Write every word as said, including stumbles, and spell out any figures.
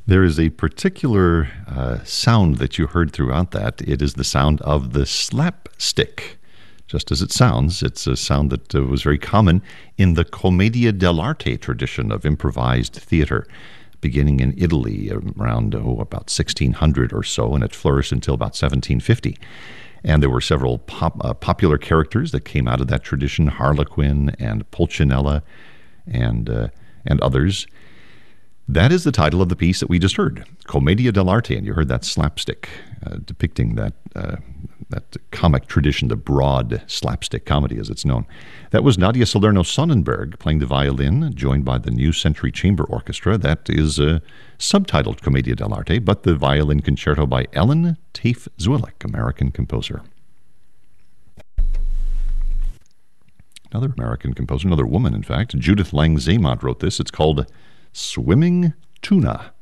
There is a particular uh, sound that you heard throughout that. It is the sound of the slapstick. Just as it sounds, it's a sound that uh, was very common in the commedia dell'arte tradition of improvised theater, beginning in Italy around oh, about sixteen hundred or so, and it flourished until about seventeen fifty. And there were several pop, uh, popular characters that came out of that tradition, Harlequin and Pulcinella and uh, and others. That is the title of the piece that we just heard, Commedia dell'arte, and you heard that slapstick uh, depicting that uh, that comic tradition, the broad slapstick comedy as it's known. That was Nadia Salerno-Sonnenberg playing the violin, joined by the New Century Chamber Orchestra. That is uh, subtitled Commedia dell'arte, but the violin concerto by Ellen Tafe-Zwilich, American composer. Another American composer, another woman, in fact, Judith Lang-Zaymont wrote this. It's called Swimming Tuna.